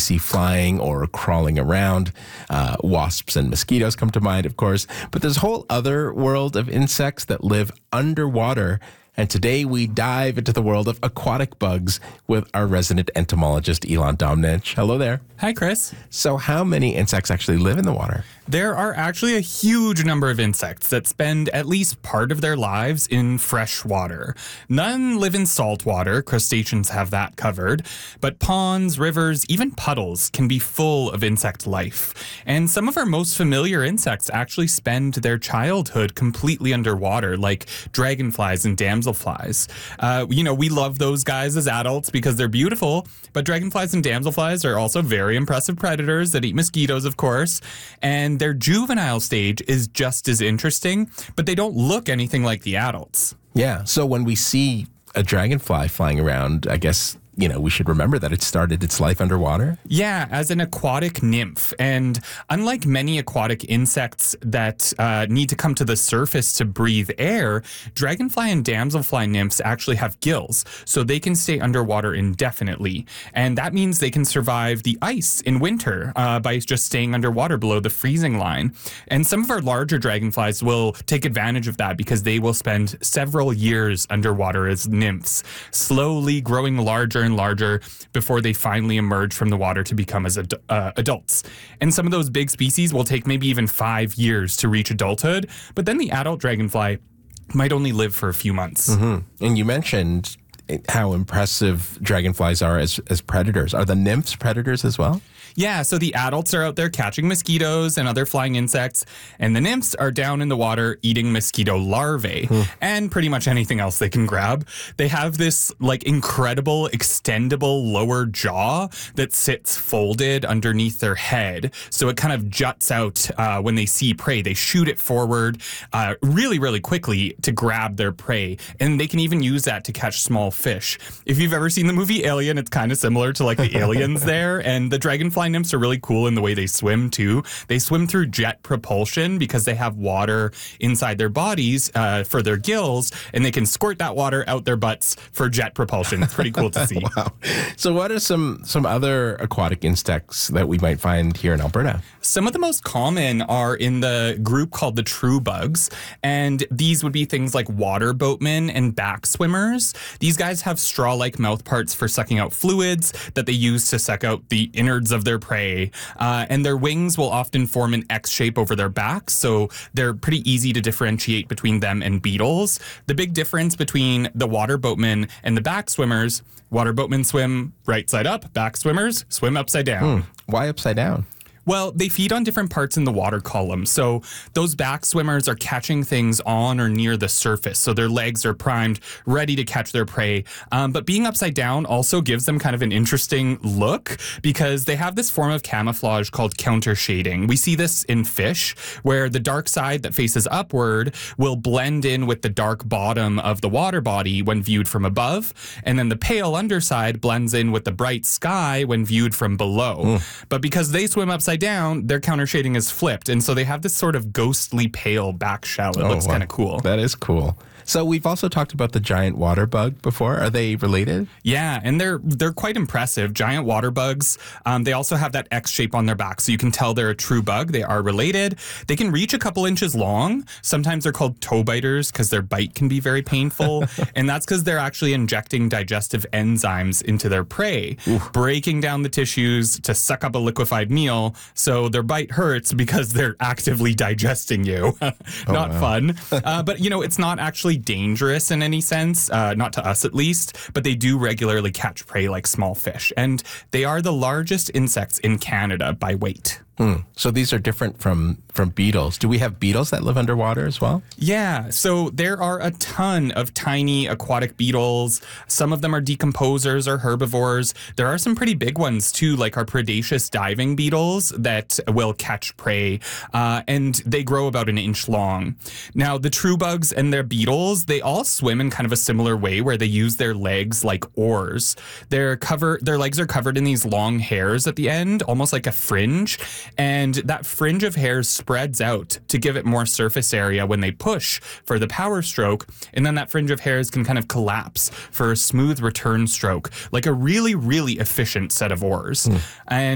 see flying or crawling around. Wasps and mosquitoes come to mind, of course. But there's a whole other world of insects that live underwater. And today we dive into the world of aquatic bugs with our resident entomologist, Elon Domnich. Hello there. Hi, Chris. So how many insects actually live in the water? There are actually a huge number of insects that spend at least part of their lives in fresh water. None live in salt water. Crustaceans have that covered. But ponds, rivers, even puddles can be full of insect life. And some of our most familiar insects actually spend their childhood completely underwater, like dragonflies and damselflies. We love those guys as adults because they're beautiful, but dragonflies and damselflies are also very impressive predators that eat mosquitoes, of course. And their juvenile stage is just as interesting, but they don't look anything like the adults. Yeah. So when we see a dragonfly flying around, I guess, we should remember that it started its life underwater. Yeah, as an aquatic nymph. And unlike many aquatic insects that need to come to the surface to breathe air, dragonfly and damselfly nymphs actually have gills, so they can stay underwater indefinitely. And that means they can survive the ice in winter by just staying underwater below the freezing line. And some of our larger dragonflies will take advantage of that because they will spend several years underwater as nymphs, slowly growing larger and larger before they finally emerge from the water to become as adults. And some of those big species will take maybe even 5 years to reach adulthood, but then the adult dragonfly might only live for a few months. Mm-hmm. And you mentioned how impressive dragonflies are as predators. Are the nymphs predators as well? Yeah, so the adults are out there catching mosquitoes and other flying insects, and the nymphs are down in the water eating mosquito larvae and pretty much anything else they can grab. They have this incredible extendable lower jaw that sits folded underneath their head, so it kind of juts out when they see prey. They shoot it forward really, really quickly to grab their prey, and they can even use that to catch small fish. If you've ever seen the movie Alien, it's kind of similar to the aliens there, and the dragonfly nymphs are really cool in the way they swim too. They swim through jet propulsion because they have water inside their bodies for their gills, and they can squirt that water out their butts for jet propulsion. It's pretty cool to see. Wow. So what are some other aquatic insects that we might find here in Alberta? Some of the most common are in the group called the true bugs, and these would be things like water boatmen and back swimmers. These guys have straw-like mouth parts for sucking out fluids that they use to suck out the innards of their prey, and their wings will often form an X shape over their backs, so they're pretty easy to differentiate between them and beetles. The big difference between the water boatmen and the back swimmers: water boatmen swim right side up, back swimmers swim upside down. Why upside down? Well, they feed on different parts in the water column. So those back swimmers are catching things on or near the surface. So their legs are primed, ready to catch their prey. But being upside down also gives them kind of an interesting look because they have this form of camouflage called counter shading. We see this in fish, where the dark side that faces upward will blend in with the dark bottom of the water body when viewed from above. And then the pale underside blends in with the bright sky when viewed from below. But because they swim upside down, their counter shading is flipped, and so they have this sort of ghostly pale back shell. It looks kind of cool. That is cool. So we've also talked about the giant water bug before. Are they related? Yeah, and they're quite impressive. Giant water bugs. They also have that X shape on their back, so you can tell they're a true bug. They are related. They can reach a couple inches long. Sometimes they're called toe biters because their bite can be very painful, and that's because they're actually injecting digestive enzymes into their prey, breaking down the tissues to suck up a liquefied meal. So their bite hurts because they're actively digesting you. Not fun. But it's not actually dangerous in any sense, not to us at least, but they do regularly catch prey like small fish. And they are the largest insects in Canada by weight. So these are different from beetles. Do we have beetles that live underwater as well? Yeah, so there are a ton of tiny aquatic beetles. Some of them are decomposers or herbivores. There are some pretty big ones too, like our predaceous diving beetles that will catch prey, and they grow about an inch long. Now, the true bugs and their beetles, they all swim in kind of a similar way where they use their legs like oars. Their legs are covered in these long hairs at the end, almost like a fringe. And that fringe of hairs spreads out to give it more surface area when they push for the power stroke. And then that fringe of hairs can kind of collapse for a smooth return stroke, like a really, really efficient set of oars. And